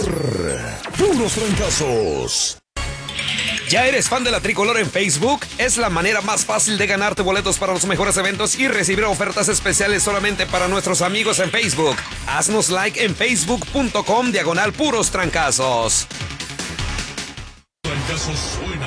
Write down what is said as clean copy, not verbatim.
por Puros Trancazos. ¿Ya eres fan de la Tricolor en Facebook? Es la manera más fácil de ganarte boletos para los mejores eventos y recibir ofertas especiales solamente para nuestros amigos en Facebook. Haznos like en facebook.com/Puros Trancazos. Trancazos